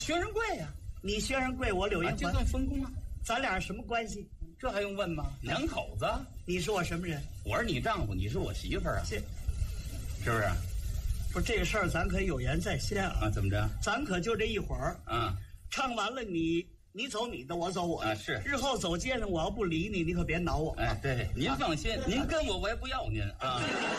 薛仁贵呀， 你薛仁贵，我柳银这环， 算分工啊？ 咱俩什么关系？ 这还用问吗？两口子， 你是我什么人？ 我是你丈夫，你是我媳妇儿啊， 这是不是？ 不是这个事儿，咱可有言在先啊！ 怎么着？ 咱可就这一会儿啊， 唱完了你走你的，我走我的啊是。 日后走街上，我要不理你，你可别恼我。 哎，对，您放心，您跟我也不要您啊。